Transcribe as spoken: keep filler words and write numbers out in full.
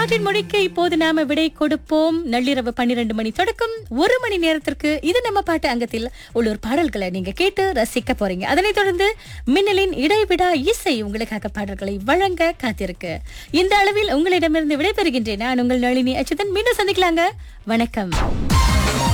இவற்றின் மொழிக்கு இப்போது நாம விடை கொடுப்போம். நள்ளிரவு பன்னிரண்டு மணி தொடக்கம் ஒரு மணி நேரத்திற்கு இது நம்ம பாட்டு அங்கத்தில் உள்ளூர் பாடல்களை நீங்க கேட்டு ரசிக்க போறீங்க. அதனைத் தொடர்ந்து மின்னலின் இடைவிடா இசை உங்களுக்காக பாடல்களை வழங்க காத்திருக்கு. இந்த அளவில் உங்களிடமிருந்து விடைபெறுகின்றேன். நான் உங்கள் நளினி அச்சுதன். மீண்டும் சந்திக்கலாங்க. வணக்கம்.